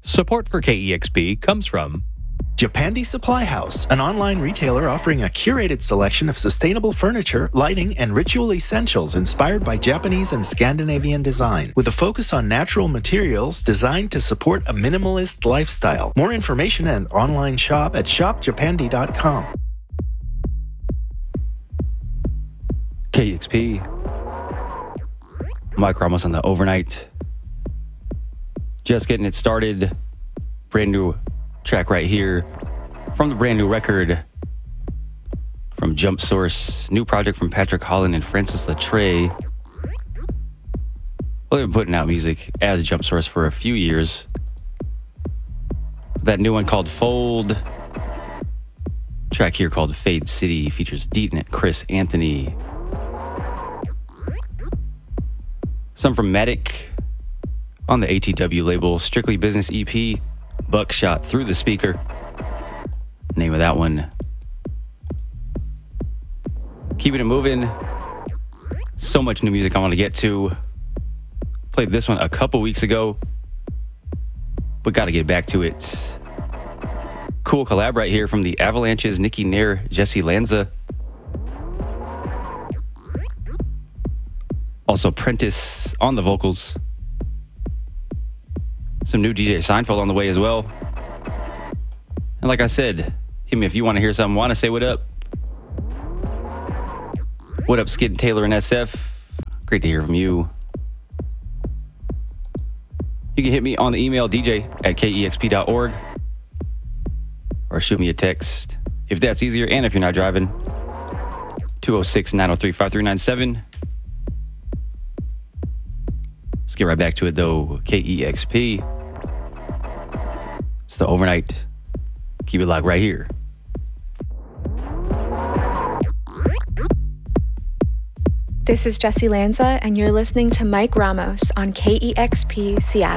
Support for KEXP comes from Japandi Supply House, an online retailer offering a curated selection of sustainable furniture, lighting, and ritual essentials inspired by Japanese and Scandinavian design, with a focus on natural materials designed to support a minimalist lifestyle. More information and online shop at shopjapandi.com. KEXP. Mike Ramos on the overnight. Just getting it started. Brand new track right here from the brand new record from Jump Source. New project from Patrick Holland and Francis Latre. Well, they've been putting out music as Jump Source for a few years. That new one called Fold. Track here called Fade City features Deaton, Chris Anthony. Some from Matic on the ATW label, Strictly Business EP, Buckshot Through the Speaker. Name of that one. Keeping it moving. So much new music I want to get to. Played this one a couple weeks ago, but got to get back to it. Cool collab right here from the Avalanches, Nicky Nair, Jesse Lanza. Also Prentice on the vocals. Some new DJ Seinfeld on the way as well. And like I said, hit me if you want to hear something. Want to say what up? What up, Skid Taylor and SF? Great to hear from you. You can hit me on the email dj@kexp.org or shoot me a text if that's easier and if you're not driving. 206-903-5397. Let's get right back to it though. KEXP. It's the overnight. Keep it locked right here. This is Jesse Lanza, and you're listening to Mike Ramos on KEXP Seattle.